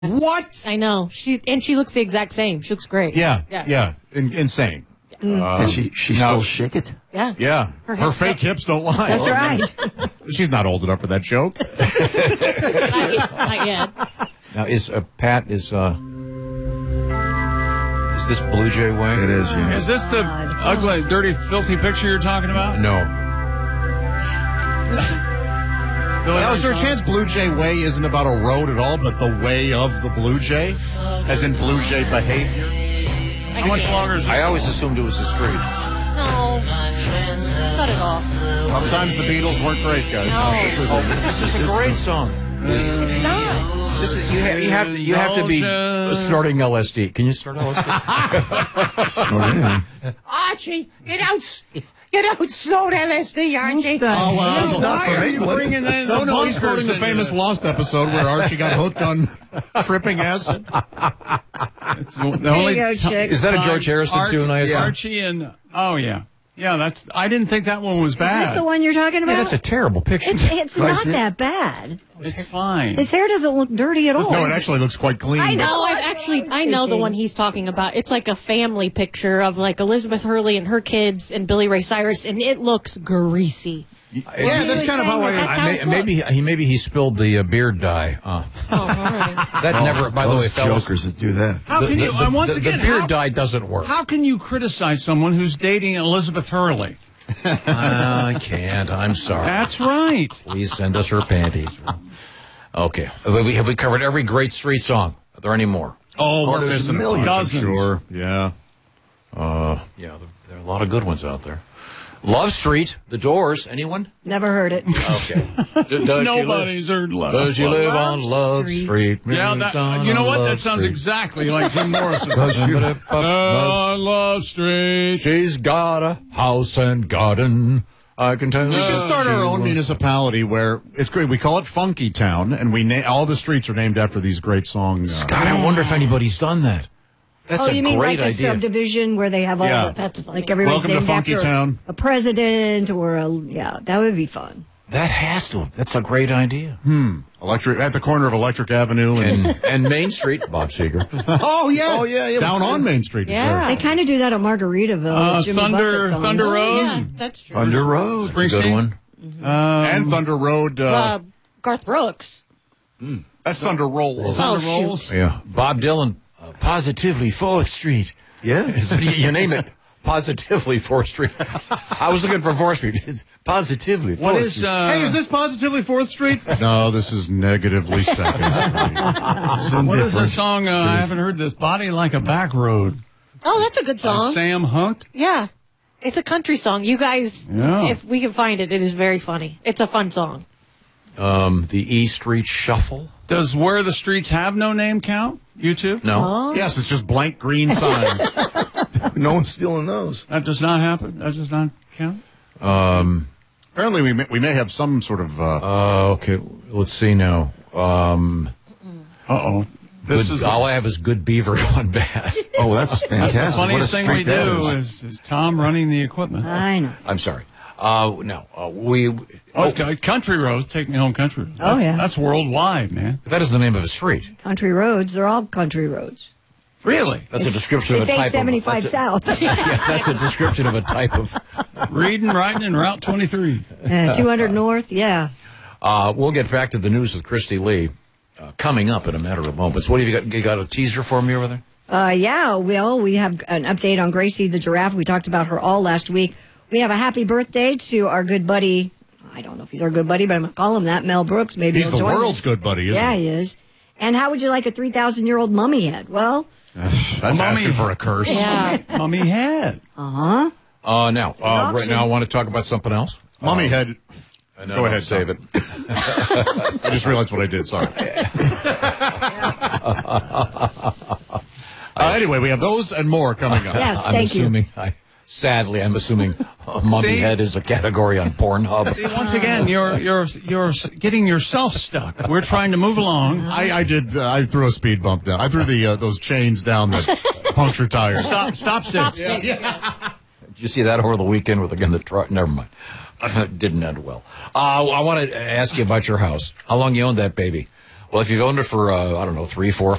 What? I know. She looks the exact same. She looks great. Yeah. Insane. Can she still shake it? Yeah. Yeah. Her fake hips don't lie. That's right. She's not old enough for that joke. Not yet. Now, Pat, is this Blue Jay Way? It is, yeah. Is this the ugly, dirty, filthy picture you're talking about? No. Now, is there a chance Blue Jay Way isn't about a road at all, but the way of the Blue Jay? As in Blue Jay behavior? How much longer is this? I always assumed it was a street. No. Not at all. Sometimes the Beatles weren't great, guys. No. This is a great song. It's not. This is, you have to be snorting LSD. Can you snort LSD? Archie, you don't snort LSD, Archie. Oh, well, It's not for me. Bringing in No, he's bunkers quoting the into famous this. Lost episode where Archie got hooked on tripping acid. It's the only go, chick. Is that a George Harrison tune? I assume? Archie and that's. I didn't think that one was Is this bad. the one you're talking about? Yeah, that's a terrible picture. It's not that bad. It's fine. His hair doesn't look dirty at all. No, it actually looks quite clean. I know. No, I know the one he's talking about. It's like a family picture of like Elizabeth Hurley and her kids and Billy Ray Cyrus, and it looks greasy. Yeah, that's kind of how That's how it's Maybe he spilled the beard dye. Oh, all right. That never. By the way, Those fellas, jokers that do that. How can you? Once again, the beard how, dye doesn't work. how can you criticize someone who's dating Elizabeth Hurley? I can't. I'm sorry. That's right. Please send us her panties. Okay. Have we covered every great street song? Are there any more? Oh, we're there's missing a million. Dozens. Sure. Yeah. Yeah, there are a lot of good ones out there. Love Street, The Doors. Anyone? Never heard it. Okay. Does Nobody's heard love. Does she live Love on Love Street. Street? Yeah, you know what? That sounds exactly like Jim Morrison. Love Street. She's got a house and garden. I can tell you. We should start our own municipality where it's great. We call it Funky Town, and all the streets are named after these great songs. God, I wonder if anybody's done that. That's a you mean great like a idea. subdivision where they have all Yeah. that's like everybody's Welcome to named Funky after Town. a president or that would be fun. That's a great idea. Electric at the corner of Electric Avenue And Main Street, Bob Seger. yeah. Down on Main Street. Yeah. They kind of do that at Margaritaville. with Jimmy Buffett songs. Thunder Road. Yeah, that's true. Under Road. That's a good one. And Thunder Road. Garth Brooks. That's Thunder Rolls. Oh, Thunder Rolls. shoot. Yeah. Bob Dylan, Positively 4th Street. Yeah. You name it. Positively 4th Street. I was looking for 4th Street. It's Positively 4th What is Street. Hey, is this positively 4th Street? No, this is negatively 2nd Street. what is the song? I haven't heard this. Body Like a Back Road. Oh, that's a good song. Sam Hunt. Yeah. It's a country song. You guys, if we can find it, it is very funny. It's a fun song. The E Street Shuffle? Does Where the Streets Have No Name count? You too? No. Yes, it's just blank green signs. No one's stealing those. That does not happen. That does not count. Apparently, we may have some sort of. Okay, let's see now. Uh-oh. All I have is Good Beaver Gone Bad. Oh, that's fantastic. That's the funniest What a thing we street that do is. is Tom running the equipment. I know. I'm sorry. No, Country Roads, Take Me Home Country Roads. Oh, yeah. That's worldwide, man. that is the name of a street. Country roads, they're all country roads. Really? That's a description of a It's type of... 875 South. Yeah, that's a description of a type of... Reading, writing, and Route 23. 200 North, yeah. We'll get back to the news with Christy Lee coming up in a matter of moments. What have you got? You got a teaser for me over there? Yeah, well, we have an update on Gracie the giraffe. We talked about her all last week. We have a happy birthday to our good buddy. I don't know if he's our good buddy, but I'm going to call him that, Mel Brooks. Maybe He's he'll the join world's us. good buddy, isn't Yeah, he? he is. And how would you like a 3,000-year-old mummy head? Well, That's asking for a curse. Yeah. Mummy Head. Now, right now, I want to talk about something else. Mummy head. No, Go ahead, save Tom. it. I just realized what I did. Sorry. Anyway, we have those and more coming up. yes, thank you. Sadly, I'm assuming mummy See? head is a category on Pornhub. See, once again, you're getting yourself stuck. We're trying to move along. I did. I threw a speed bump down. I threw the those chains down that puncture tires. Stop sticks. Did you see that over the weekend with again the truck? Never mind. It didn't end well. I want to ask you about your house. How long you owned that baby? Well, if you've owned it for, I don't know, 3, 4,